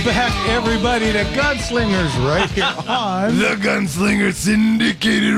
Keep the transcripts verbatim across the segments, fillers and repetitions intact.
Back, everybody, to Gunslingers right here on the Gunslinger Syndicated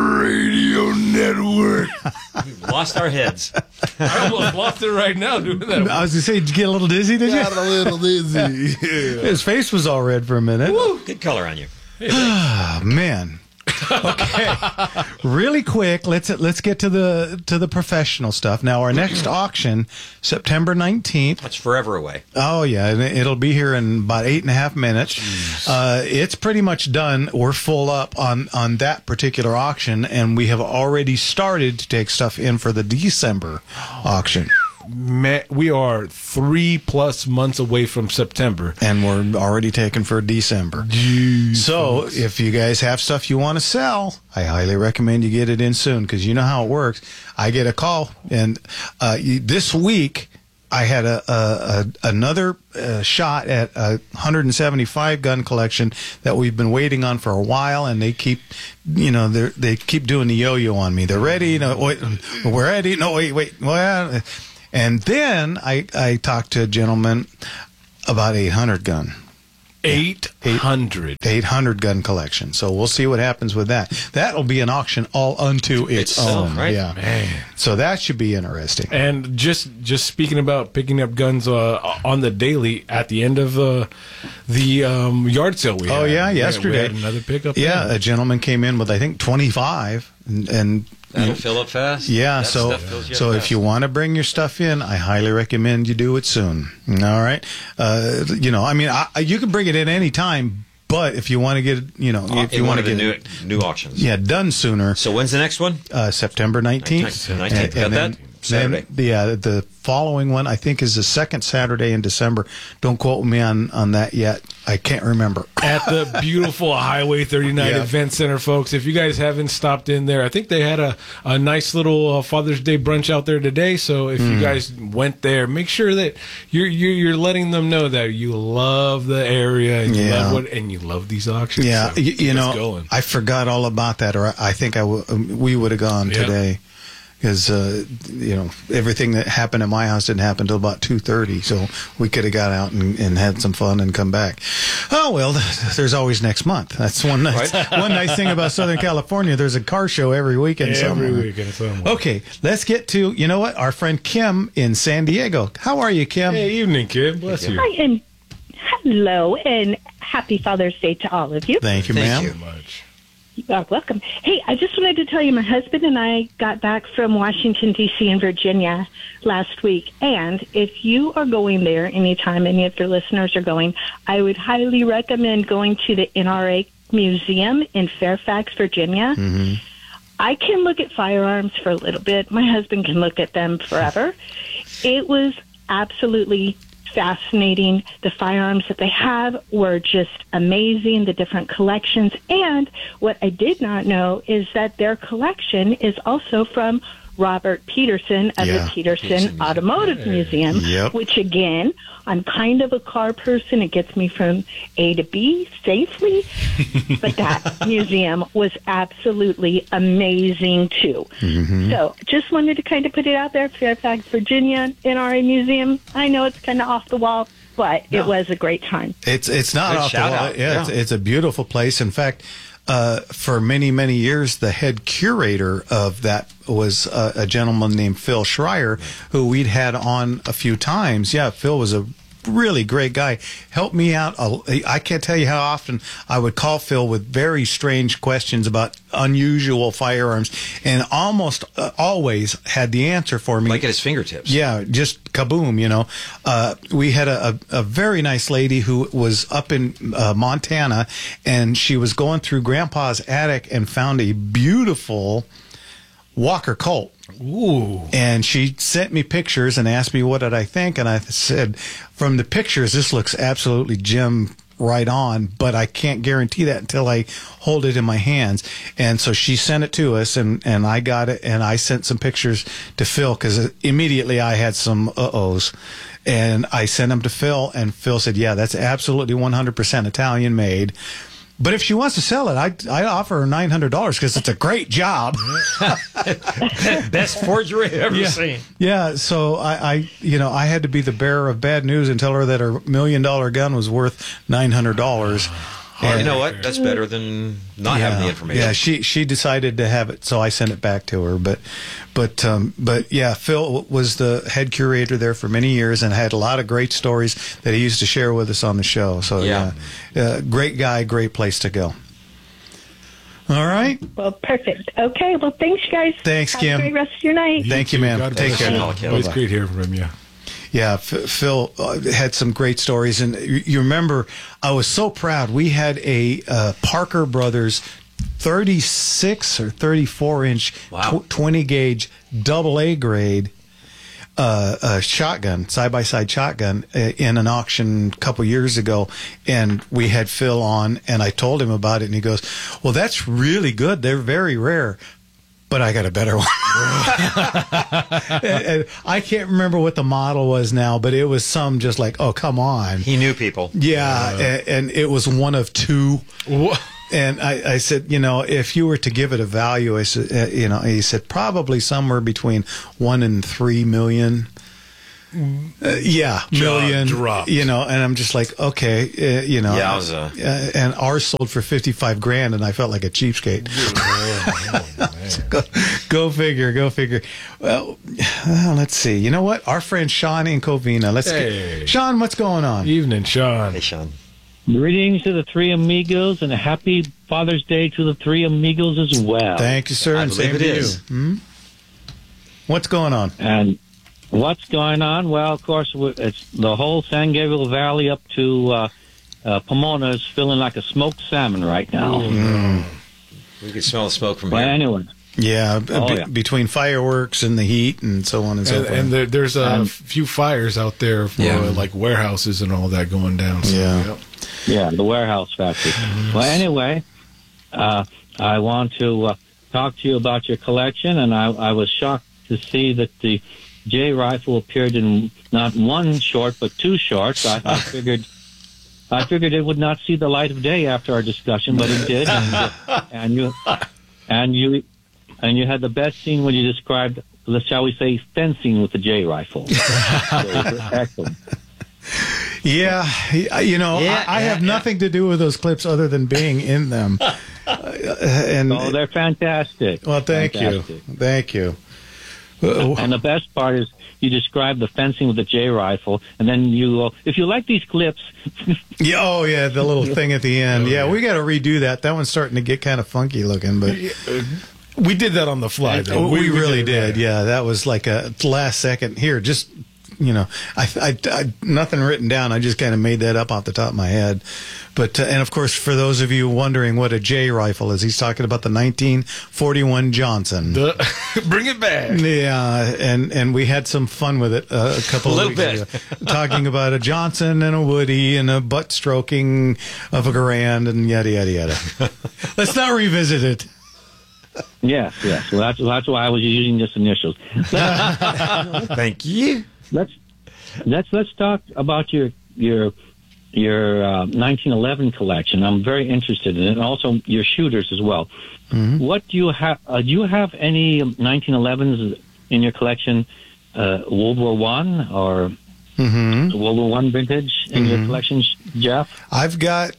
Radio Network. We've lost our heads. I almost lost it right now doing that. I was going to say, did you get a little dizzy, did you? Got a little dizzy. Yeah. His face was all red for a minute. Woo, good color on you. Oh, man. Okay, really quick. Let's let's get to the to the professional stuff now. Our next auction, September nineteenth. That's forever away. Oh yeah, and it'll be here in about eight and a half minutes. Uh, it's pretty much done. We're full up on on that particular auction, and we have already started to take stuff in for the December auction. Man, we are three plus months away from September, and we're already taking for December. Jeez, so folks. If you guys have stuff you want to sell, I highly recommend you get it in soon, because you know how it works. I get a call, and uh, you, this week I had a, a, a another uh, shot at a one hundred seventy-five gun collection that we've been waiting on for a while, and they keep, you know, they they keep doing the yo-yo on me. They're ready. No, wait, we're ready. No, wait, wait. Well. And then I, I talked to a gentleman about eight hundred gun. eight hundred. eight hundred gun collection. So we'll see what happens with that. That'll be an auction all unto its Itself, own. right? Yeah. Man. So that should be interesting. And just just speaking about picking up guns uh, on the daily, at the end of uh, the um, yard sale we had. Oh, yeah, we yesterday. had, we had another pickup. Yeah, there. a gentleman came in with, I think, twenty-five. And, and That'll fill up fast. Yeah, That so stuff fills you up so fast. if you want to bring your stuff in, I highly recommend you do it soon. All right, uh, you know, I mean, I, you can bring it in any time, but if you want to get, it, you know, if in you one want of to the get new, it, new auctions. yeah, done sooner. So when's the next one? Uh, September nineteenth. nineteenth. Got that? Saturday. Then, yeah, the following one I think is the second Saturday in December. Don't quote me on on that yet. I can't remember. At the beautiful Highway thirty-nine Yeah. Event Center, folks. If you guys haven't stopped in there, I think they had a, a nice little uh, Father's Day brunch out there today. So if Mm. you guys went there, make sure that you're, you're you're letting them know that you love the area and you Yeah. love what and you love these auctions. Yeah, So you, keep you us know, going. I forgot all about that, or I think I w- we would have gone Yeah. today. Because, uh, you know, everything that happened at my house didn't happen until about two thirty, so we could have got out and, and had some fun and come back. Oh, well, there's always next month. That's one nice, one nice thing about Southern California. There's a car show every weekend Every somewhere. weekend somewhere. Okay, let's get to, you know what, our friend Kim in San Diego. How are you, Kim? Hey, evening, kid. Bless you. Hi, and hello, and happy Father's Day to all of you. Thank you, Thank ma'am. you. So much. You are welcome. Hey, I just wanted to tell you, my husband and I got back from Washington, D C and Virginia last week. And if you are going there anytime, any of your listeners are going, I would highly recommend going to the N R A Museum in Fairfax, Virginia. Mm-hmm. I can look at firearms for a little bit. My husband can look at them forever. It was absolutely fascinating. The firearms that they have were just amazing, the different collections. And what I did not know is that their collection is also from Robert Peterson of Yeah. the Peterson Peterson Automotive Museum. Museum, Yep. which again, I'm kind of a car person. It gets me from A to B safely. But that museum was absolutely amazing, too. Mm-hmm. So just wanted to kind of put it out there. Fairfax, Virginia, N R A Museum. I know it's kind of off the wall, but it was a great time. It's it's not Good off the shout wall. out. Yeah, It's, Yeah. it's a beautiful place. In fact, uh, for many many years, the head curator of that was uh, a gentleman named Phil Schreier, who we'd had on a few times. Yeah, Phil was a really great guy. Helped me out. a- I can't tell you how often I would call Phil with very strange questions about unusual firearms, and almost uh, always had the answer for me. Like at his fingertips. Yeah, just kaboom, you know. Uh, we had a, a, a very nice lady who was up in uh, Montana, and she was going through Grandpa's attic and found a beautiful Walker Colt. Ooh. And she sent me pictures and asked me what did I think, and I said, from the pictures, this looks absolutely Jim right on, but I can't guarantee that until I hold it in my hands. And so she sent it to us, and, and I got it, and I sent some pictures to Phil, because immediately I had some uh-ohs. And I sent them to Phil, and Phil said, yeah, that's absolutely one hundred percent Italian made. But if she wants to sell it, I I offer her nine hundred dollars because it's a great job. Best forgery I've ever yeah. seen. Yeah. So I, I, you know, I had to be the bearer of bad news and tell her that her million dollar gun was worth nine hundred dollars. And you know what? That's better than not yeah, having the information. Yeah, she she decided to have it, so I sent it back to her. But but um, but yeah, Phil was the head curator there for many years and had a lot of great stories that he used to share with us on the show. So yeah, yeah uh, great guy, great place to go. All right. Well, perfect. Okay. Well, thanks, guys. Thanks, Have Kim. a great rest of your night. Thank you, ma'am. God Take bless care. you. Call, Kim. Always Bye-bye. great hearing from you. Yeah, F- Phil uh, had some great stories, and you, you remember I was so proud. We had a uh, Parker Brothers thirty-six or thirty-four inch Wow. tw- twenty gauge double A grade uh, uh, shotgun, side by side shotgun, uh, in an auction a couple years ago, and we had Phil on, and I told him about it, and he goes, "Well, that's really good. They're very rare." But I got a better one. and, and I can't remember what the model was now, but it was some just like, oh, come on. He knew people. Yeah, and, and it was one of two. And I, I said, you know, if you were to give it a value, I said, uh, you know, he said probably somewhere between one and three million. Uh, yeah, Jaw million. dropped. You know, and I'm just like, okay, uh, you know. Yeah, I was, uh, uh, and ours sold for fifty-five grand, and I felt like a cheapskate. go, go figure, go figure. Well, well, let's see. You know what? Our friend Sean in Covina. Let's Hey. get, Sean, what's going on? Evening, Sean. Hey, Sean. Greetings to the three amigos and a happy Father's Day to the three amigos as well. Thank you, sir, I and believe same it to is. you. Hmm? What's going on? And what's going on? Well, of course, it's the whole San Gabriel Valley up to uh, uh, Pomona is feeling like a smoked salmon right now. Mm. We could smell the smoke from But here. anyway, Yeah, b- Oh, be- yeah. between fireworks and the heat and so on and so And, forth. and there, there's a Um, few fires out there for Yeah. uh, like warehouses and all that going down. So, Yeah. yep. yeah, the warehouse factory. Well, anyway, uh, I want to uh, talk to you about your collection, and I, I was shocked to see that the J rifle appeared in not one short but two shorts. I, I figured. I figured it would not see the light of day after our discussion, but it did. And, and you, and you, and you had the best scene when you described, let's shall we say, fencing with the J rifle. So it was excellent. Yeah, he- you know, Yeah, I, I yeah, have nothing to do with those clips other than being in them. Uh, and Oh, they're fantastic. well, thank Fantastic. you, thank you. Uh, And the best part is you describe the fencing with the J rifle, and then you, uh, if you like these clips, yeah, oh yeah, the little thing at the end. Oh, yeah, yeah. we got to redo that. That one's starting to get kind of funky looking, but We did that on the fly, though. Oh, we, really it did. right. Yeah, that was like a last second. Here, just you know, I, I, I nothing written down. I just kind of made that up off the top of my head. But uh, and of course, for those of you wondering what a J rifle is, he's talking about the nineteen forty-one Johnson. The, bring it back. Yeah, and and we had some fun with it uh, a couple A of little weeks bit. ago, talking about a Johnson and a Woody and a butt stroking of a Garand and yada yada yada. Let's not revisit it. yes, yes. Well, that's that's why I was using just initials. Thank you. let's let's let's talk about your your your uh, nineteen eleven collection. I'm very interested in it, and also your shooters as well. Mm-hmm. What do you have? Uh, do you have any nineteen elevens in your collection? Uh, World War One or Mm-hmm. World War One vintage in your collection, Jeff? I've got,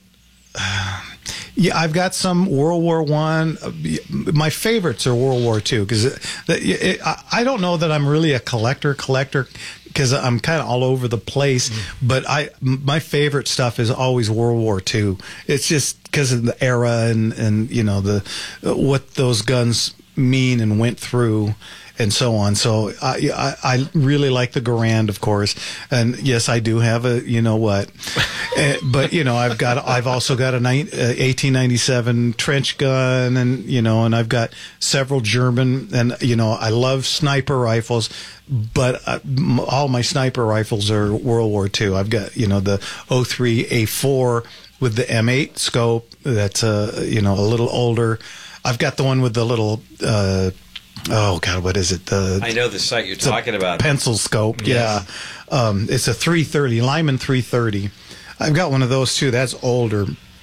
yeah, I've got some World War One. My favorites are World War Two because I don't know that I'm really a collector collector because I'm kind of all over the place. But I, my favorite stuff is always World War Two. It's just because of the era and and you know the what those guns mean and went through. And so on. So I, I, I really like the Garand, of course, and yes, I do have a, you know what, uh, but you know, I've got, I've also got a ni- uh, eighteen ninety-seven trench gun, and you know, and I've got several German, and you know, I love sniper rifles, but uh, m- all my sniper rifles are World War Two. I've got, you know, the oh three A four with the M eight scope. That's uh, you know, a little older. I've got the one with the little. Uh, Oh God, what is it? The I know the site you're it's a talking about. pencil scope. Yeah, um, it's a three thirty Lyman three thirty. I've got one of those too. That's older,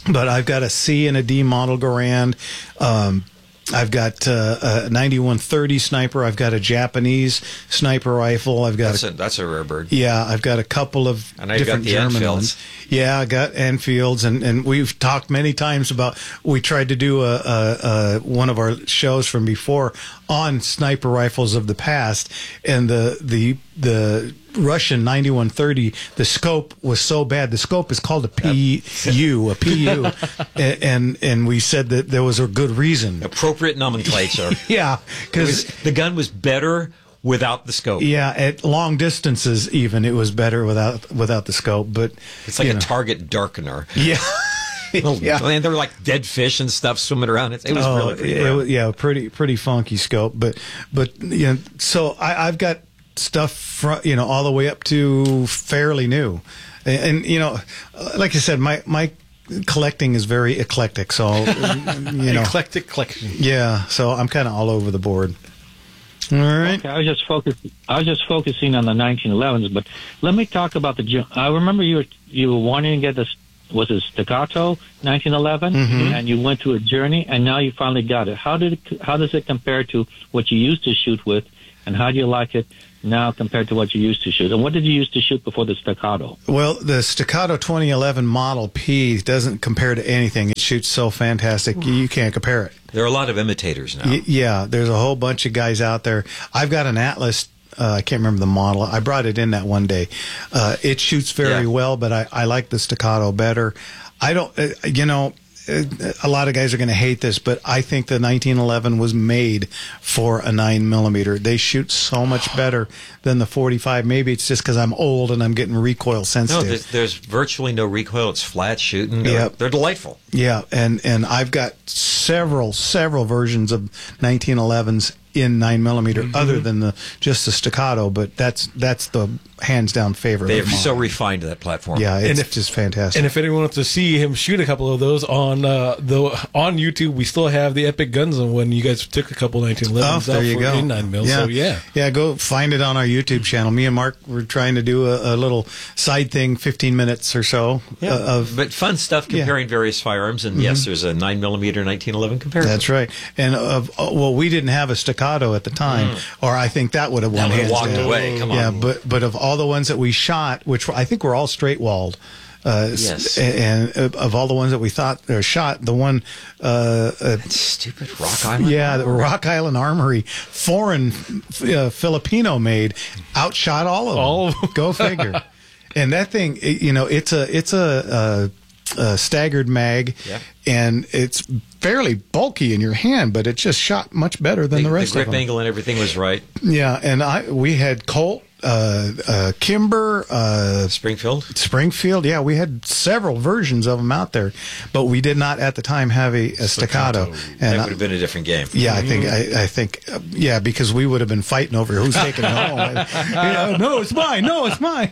but I've got a C and a D model Garand. Um, I've got uh, a ninety-one thirty sniper. I've got a Japanese sniper rifle. I've got That's a, a, that's a rare bird. yeah, I've got a couple of And I've got different the German Enfields. ones. Yeah, I got Enfields, and, and we've talked many times about. We tried to do a, a, a one of our shows from before on sniper rifles of the past, and the the the Russian ninety-one thirty. The scope was so bad. The scope is called a P U, a P U, and, and and we said that there was a good reason. Appropriate nomenclature. Yeah, It because. was- the gun was better without the scope. Yeah, at long distances, even it was better without without the scope. But It's like you a know. target darkener. Yeah, yeah. And there were like dead fish and stuff swimming around. It, it was Oh, really pretty. it rad. was- yeah, pretty pretty funky scope. But but you know, so I, I've got stuff from you know all the way up to fairly new, and, and you know, like I said, my my collecting is very eclectic. So you know, Eclectic collection. yeah. So I'm kind of all over the board. All right. Okay, I was just focus. I was just focusing on the nineteen elevens, but let me talk about the. Ge- I remember you were you were wanting to get this. Was it Staccato nineteen eleven, and you went through a journey, and now you finally got it. How did it, how does it compare to what you used to shoot with, and how do you like it now compared to what you used to shoot? And what did you used to shoot before the Staccato? Well, the Staccato twenty eleven Model P doesn't compare to anything. It shoots so fantastic, you can't compare it. There are a lot of imitators now. Y- yeah, there's a whole bunch of guys out there. I've got an Atlas. Uh, I can't remember the model. I brought it in that one day. Uh, it shoots very Yeah. well, but I, I like the Staccato better. I don't, uh, you know, uh, a lot of guys are going to hate this, but I think the nineteen eleven was made for a nine millimeter. They shoot so much better than the forty-five. Maybe it's just because I'm old and I'm getting recoil No, sensitive. there's, there's virtually no recoil. It's flat shooting. They're, Yep. they're delightful. Yeah, and, and I've got several several versions of nineteen elevens in nine millimeter, Mm-hmm. other than the just the Staccato. But that's that's the hands down favorite. They're of mine. so refined that platform. yeah, it's And if- just fantastic. And if anyone wants to see him shoot a couple of those on uh, the on YouTube, we still have the Epic Guns on when you guys took a couple nineteen Oh, elevens there out you for go. in nine mil. So yeah, yeah. Go find it on our YouTube channel. Me and Mark were trying to do a, a little side thing, fifteen minutes or so Yeah. uh, of. but fun stuff Yeah. comparing various firearms. And yes, there's a nine millimeter nineteen eleven comparison. That's right. And of uh, well, we didn't have a Staccato at the time, or I think that would have won. That would have hands walked down. away. Come on. Yeah, but but of all the ones that we shot, which I think were all straight walled. Uh, Yes. And uh, of all the ones that we thought or shot, the one, uh, uh, Stupid Rock Island. yeah, the Rock Island Armory, foreign uh, Filipino made, outshot all of them. All of them. Go figure. And that thing, it- you know, it's a it's a, a, a staggered mag, Yeah. and it's fairly bulky in your hand, but it just shot much better than The, the rest the grip of them. angle and everything was right. Yeah, and I we had Colt, uh, uh, Kimber, uh, Springfield. Springfield. Yeah, we had several versions of them out there, but we did not at the time have a, a staccato. That And I- would have been a different game. yeah, I think I, I think uh, yeah, because we would have been fighting over who's taking it home. Yeah, no, it's mine. No, it's mine.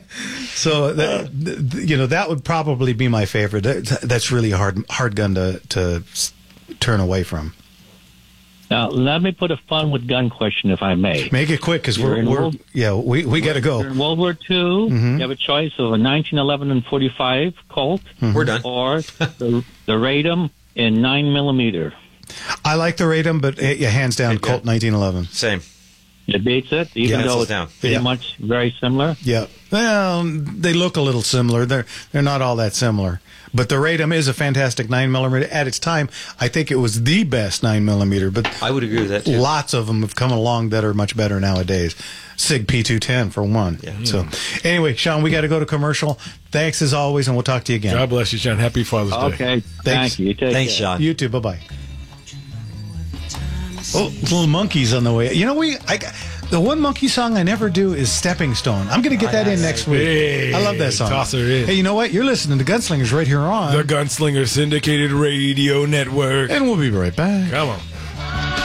So that, th- you know that would probably be my favorite. That, that's really a hard hard gun to to s- turn away from. Now, let me put a fun with gun question, if I may. Make it quick because You're we're, in we're World- yeah we we got to go. In World War Two, Mm-hmm. you have a choice of a nineteen eleven and forty-five Colt, We're done. or the, the Radom in nine millimeter. I like the Radom, but uh, yeah, hands down, Yeah. Colt nineteen eleven. Same. It beats it, even Yeah, though hands it's down. pretty Yeah. much very similar. Yeah, well, they look a little similar. They're they're not all that similar. But the Radom is a fantastic nine millimeter at its time. I think it was the best nine millimeter. But I would agree with that too. lots of them have come along that are much better nowadays. Sig P two ten for one. Yeah. So anyway, Sean, we got to go to commercial. Thanks as always, and we'll talk to you again. God bless you, John. Happy Father's Day. Okay, thank you. Take Thanks, care. Sean. You too. Bye bye. Oh, little monkeys on the way. You know, we I got- the one monkey song I never do is "Stepping Stone." I'm going to get that in next week. Hey, I love that song. toss her in. Hey, you know what? You're listening to Gunslingers right here on, The Gunslinger Syndicated Radio Network. and we'll be right back. Come on.